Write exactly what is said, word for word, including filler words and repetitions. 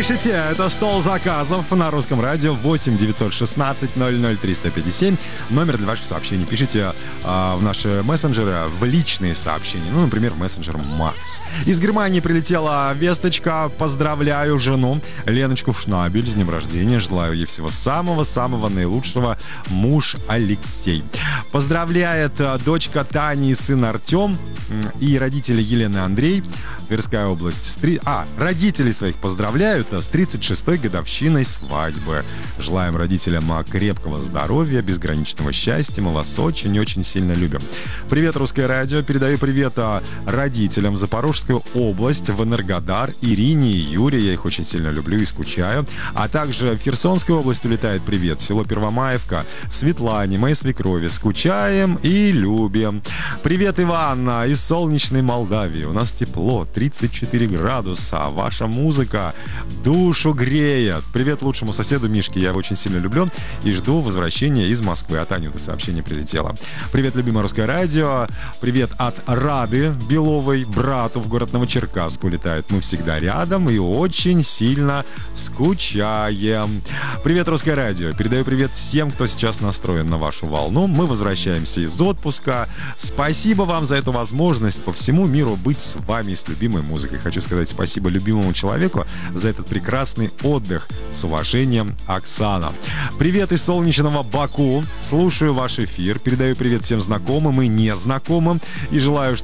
Пишите, это стол заказов на русском радио восемь девятьсот шестнадцать ноль ноль триста пятьдесят семь. Номер для ваших сообщений. Пишите э, в наши мессенджеры, в личные сообщения. Ну, например, в мессенджер Макс. Из Германии прилетела весточка. Поздравляю жену Леночку Шнабель с днем рождения. Желаю ей всего самого-самого наилучшего. Муж Алексей. Поздравляет дочка Таня и сын Артем и родители Елены и Андрей. Тверская область. С три... А, родителей своих поздравляют с тридцать шестой годовщиной свадьбы. Желаем родителям крепкого здоровья, безграничного счастья. Мы вас очень-очень сильно любим. Привет, Русское радио. Передаю привет родителям в Запорожскую область, в Энергодар, Ирине и Юре. Я их очень сильно люблю и скучаю. А также в Херсонскую область улетает привет. Село Первомаевка, Светлане, моей свекрови. Скучаем и любим. Привет, Иван, из солнечной Молдавии. У нас тепло, тридцать четыре градуса. Ваша музыка душу греет. Привет лучшему соседу Мишке. Я его очень сильно люблю и жду возвращения из Москвы. От Анюты сообщение прилетело. Привет, любимое Русское радио. Привет от Рады Беловой, брату в город Новочеркасск улетает. Мы всегда рядом и очень сильно скучаем. Привет, Русское радио. Передаю привет всем, кто сейчас настроен на вашу волну. Мы возвращаемся из отпуска. Спасибо вам за эту возможность по всему миру быть с вами, с любимой музыкой. Хочу сказать спасибо любимому человеку за этот прекрасный отдых. С уважением, Оксана. Привет из солнечного Баку. Слушаю ваш эфир. Передаю привет всем знакомым и незнакомым. И желаю,